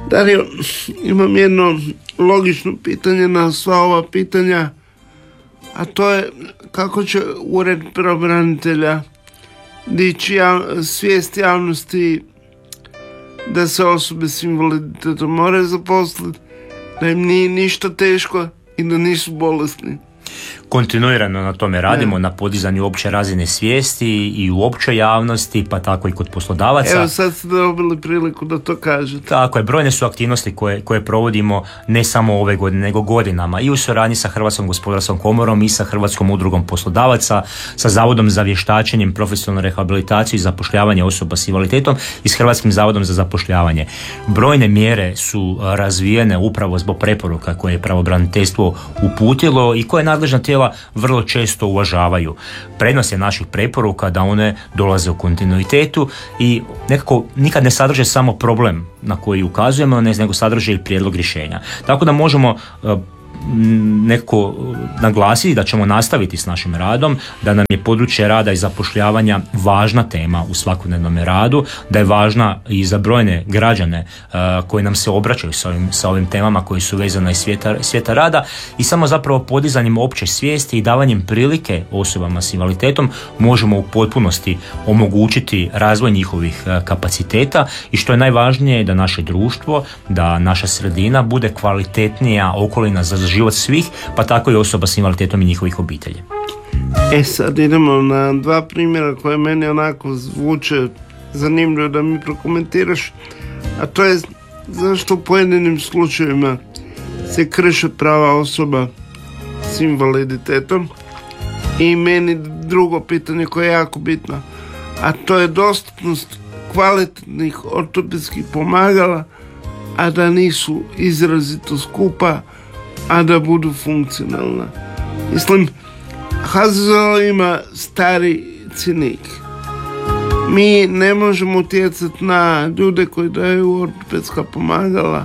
Dario, imam jedno logično pitanje na sva ova pitanja, a to je kako će Ured pravobranitelja dići svijest javnosti da se osobe s invaliditetom moraju zaposliti, da im nije ništa teško i da nisu bolesni. Kontinuirano na tome radimo, na podizanju opće razine svijesti i u općoj javnosti, pa tako i kod poslodavaca. Evo sad ste dobili priliku da to kažete. Tako je, brojne su aktivnosti koje provodimo ne samo ove godine, nego godinama i u suradnji sa Hrvatskom gospodarskom komorom i sa Hrvatskom udrugom poslodavaca, sa Zavodom za vještačenjem, profesionalnu rehabilitaciju i zapošljavanje osoba s invaliditetom i s Hrvatskim zavodom za zapošljavanje. Brojne mjere su razvijene upravo zbog preporuka koje je pravobraniteljstvo uputilo i koje nadležna tijela vrlo često uvažavaju. Prednost je naših preporuka da one dolaze u kontinuitetu i nekako nikad ne sadrže samo problem na koji ukazujemo, nego sadrže i prijedlog rješenja. Tako da možemo nekako naglasiti da ćemo nastaviti s našim radom, da nam je područje rada i zapošljavanja važna tema u svakodnevnom radu, da je važna i za brojne građane koji nam se obraćaju sa ovim temama koji su vezane iz svijeta rada i samo zapravo podizanjem opće svijesti i davanjem prilike osobama s invaliditetom možemo u potpunosti omogućiti razvoj njihovih kapaciteta i što je najvažnije da naše društvo, da naša sredina bude kvalitetnija okolina za život svih, pa tako i osoba s invaliditetom i njihovih obitelji. Sad idemo na dva primjera koje meni onako zvuče zanimljivo da mi prokomentiraš, a to je zašto u pojedinim slučajevima se krše prava osoba s invaliditetom i meni drugo pitanje koje je jako bitno, a to je dostupnost kvalitetnih ortopedskih pomagala, a da nisu izrazito skupa, a da budu funkcionalna. Mislim, HZZO ima stari cinik. Mi ne možemo utjecati na ljude koji daju ortopedska pomagala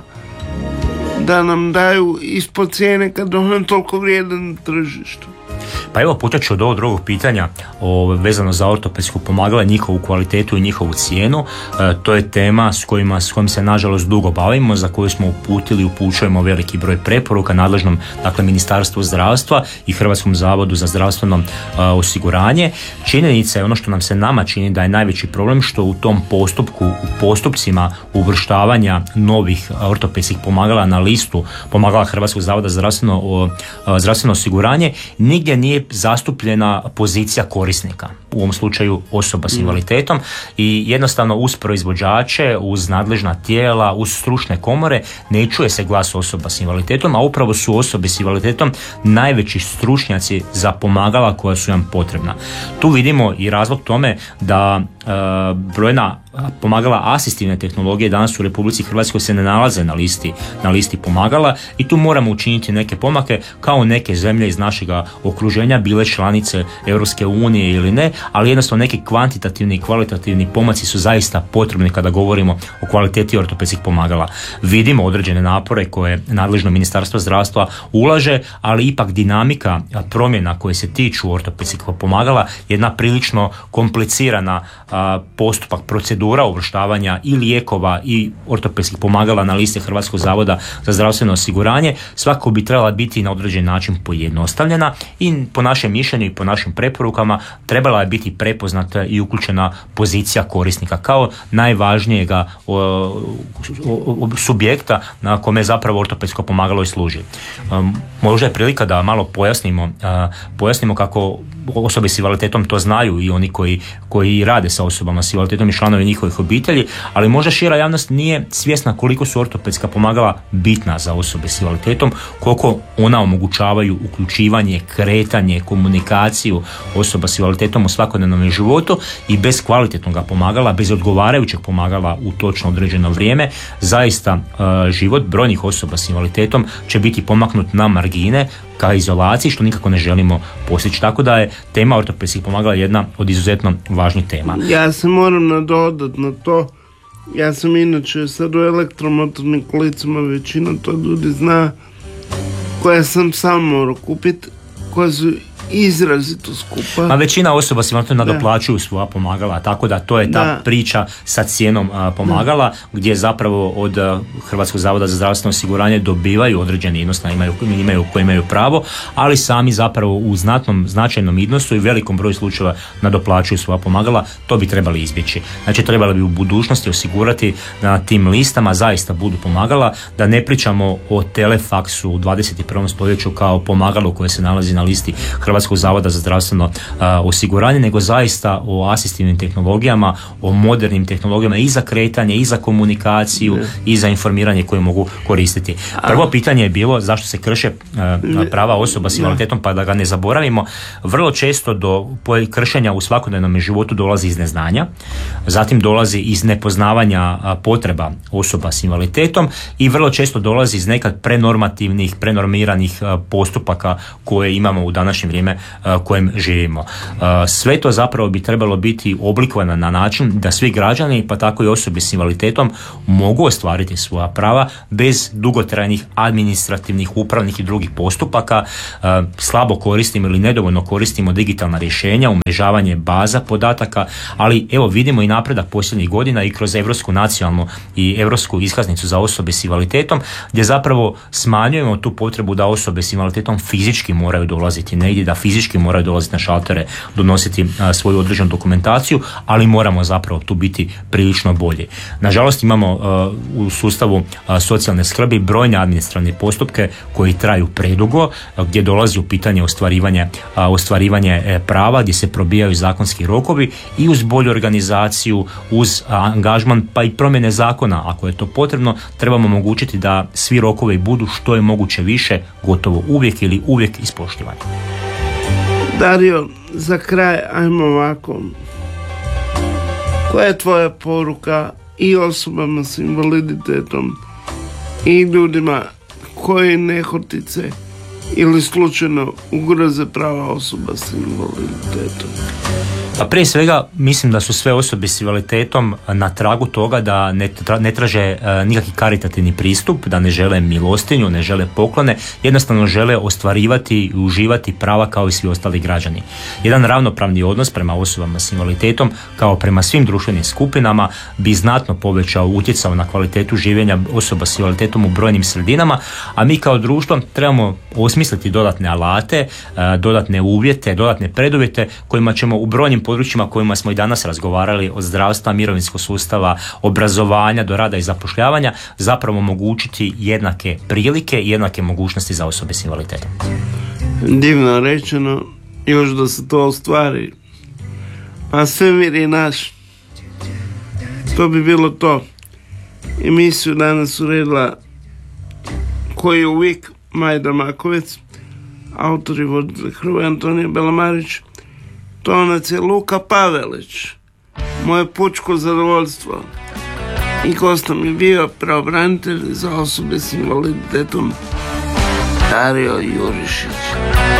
da nam daju ispod cijene kad on toliko vrijede na tržištu. Pa evo, počet ću od ovog drugog pitanja vezano za ortopedsko pomagala, njihovu kvalitetu i njihovu cijenu. To je tema s kojom se nažalost dugo bavimo, za koju smo upućujemo veliki broj preporuka nadležnom, dakle, Ministarstvu zdravstva i Hrvatskom zavodu za zdravstveno osiguranje. Činjenica je ono što nam se nama čini da je najveći problem, što u tom postupku, u postupcima uvrštavanja novih ortopedskih pomagala na listu pomagala Hrvatskog zavoda za zdravstveno osiguranje nigdje nije zastupljena pozicija korisnika, u ovom slučaju osoba s invaliditetom, i jednostavno uz proizvođače, uz nadležna tijela, uz stručne komore ne čuje se glas osoba s invaliditetom, a upravo su osobe s invaliditetom najveći stručnjaci za pomagala koja su nam potrebna. Tu vidimo i razlog tome da brojna pomagala asistivne tehnologije danas u Republici Hrvatskoj se ne nalaze na listi pomagala i tu moramo učiniti neke pomake kao neke zemlje iz našega okruženja, bile članice Europske unije ili ne, ali jednostavno neki kvantitativni i kvalitativni pomaci su zaista potrebni kada govorimo o kvaliteti ortopedskih pomagala. Vidimo određene napore koje nadležno Ministarstvo zdravstva ulaže, ali ipak dinamika promjena koje se tiču ortopedskih pomagala je jedna prilično komplicirana postupak, procedura uvrštavanja i lijekova i ortopedskih pomagala na liste Hrvatskog zavoda za zdravstveno osiguranje svakako bi trebala biti na određen način pojednostavljena i po našem mišljenju i po našim preporukama trebala je biti prepoznata i uključena pozicija korisnika kao najvažnijega subjekta na kome zapravo ortopedsko pomagalo i služi. Možda je prilika da malo pojasnimo kako osobe s invaliditetom to znaju i oni koji rade sa osobama s invaliditetom i članovi njihovih obitelji, ali možda šira javnost nije svjesna koliko su ortopedska pomagala bitna za osobe s invaliditetom, koliko ona omogućavaju uključivanje, kretanje, komunikaciju osoba s invaliditetom u svakodnevnom životu i bez kvalitetnog pomagala, bez odgovarajućeg pomagala u točno određeno vrijeme, zaista život brojnih osoba s invaliditetom će biti pomaknut na margine ka izolaciji, što nikako ne želimo postići. Tako da je tema ortopedskih pomagala jedna od izuzetno važnih tema. Ja se moram nadodati na to. Ja sam inače sad u elektromotornim kolicima, većina to ljudi zna, koja sam sam morao kupiti, koja su izrazito skupa. A većina osoba s invaliditetom nadoplaćuju svoja pomagala, tako da to je ta priča sa cijenom pomagala, gdje zapravo od Hrvatskog zavoda za zdravstveno osiguranje dobivaju određeni iznos koji imaju pravo, ali sami zapravo u značajnom iznosu i velikom broju slučajeva nadoplaćuju svoja pomagala. To bi trebali izbjeći. Znači, trebali bi u budućnosti osigurati da na tim listama zaista budu pomagala, da ne pričamo o telefaksu u 21. stoljeću kao pomagalo koje se nalazi na listi Hrvatskog zavoda za zdravstveno osiguranje, nego zaista o asistivnim tehnologijama, o modernim tehnologijama i za kretanje, i za komunikaciju, i za informiranje koje mogu koristiti. Prvo pitanje je bilo zašto se krše prava osoba s invaliditetom, pa da ga ne zaboravimo. Vrlo često do kršenja u svakodnevnom životu dolazi iz neznanja, zatim dolazi iz nepoznavanja potreba osoba s invaliditetom i vrlo često dolazi iz nekad prenormiranih postupaka koje imamo u današnje vrijeme kojem živimo. Sve to zapravo bi trebalo biti oblikovano na način da svi građani, pa tako i osobe s invaliditetom, mogu ostvariti svoja prava bez dugotrajnih administrativnih, upravnih i drugih postupaka. Slabo koristimo ili nedovoljno koristimo digitalna rješenja, umrežavanje baza podataka, ali evo vidimo i napredak posljednjih godina i kroz Europsku nacionalnu i Europsku iskaznicu za osobe s invaliditetom, gdje zapravo smanjujemo tu potrebu da osobe s invaliditetom fizički moraju dolaziti negdje, da fizički moraju dolaziti na šaltere, donositi svoju određenu dokumentaciju, ali moramo zapravo tu biti prilično bolji. Nažalost, imamo u sustavu socijalne skrbi brojne administrativne postupke koji traju predugo, gdje dolazi u pitanje ostvarivanje prava, gdje se probijaju zakonski rokovi i uz bolju organizaciju, uz angažman pa i promjene zakona, ako je to potrebno, trebamo omogućiti da svi rokovi budu što je moguće više, gotovo uvijek ili uvijek ispoštivani. Dario, za kraj ajmo ovako. Koja je tvoja poruka i osobama s invaliditetom i ljudima koji nehotice ili slučajno ugroze prava osoba s invaliditetom? Pa prije svega mislim da su sve osobe s invaliditetom na tragu toga da ne traže nikakvi karitativni pristup, da ne žele milostinju, ne žele poklone, jednostavno žele ostvarivati i uživati prava kao i svi ostali građani. Jedan ravnopravni odnos prema osobama s invaliditetom kao prema svim društvenim skupinama bi znatno povećao, utjecao na kvalitetu življenja osoba s invaliditetom u brojnim sredinama, a mi kao društvo trebamo osmisliti dodatne alate, dodatne uvjete, dodatne preduvjete kojima ćemo u brojnim područjima kojima smo i danas razgovarali, od zdravstva, mirovinskog sustava, obrazovanja do rada i zapošljavanja, zapravo omogućiti jednake prilike i jednake mogućnosti za osobe s invaliditetom. Divno rečeno, još da se to ostvari. A svemir je naš. To bi bilo to. Emisiju danas uredila koji je uvijek Majda Makovec, autor i voditelj Hrvoje Antonija Belamarić, tonac je Luka Pavelić, moje pučko zadovoljstvo, i gostom je bio pravobranitelj za osobe s invaliditetom Dario Jurišić.